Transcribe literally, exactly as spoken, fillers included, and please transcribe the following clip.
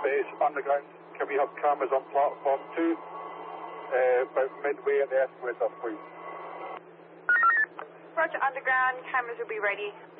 Base Underground. Can we have cameras on platform two? Uh, about midway at the escalator, please. Roger, Underground. Cameras will be ready.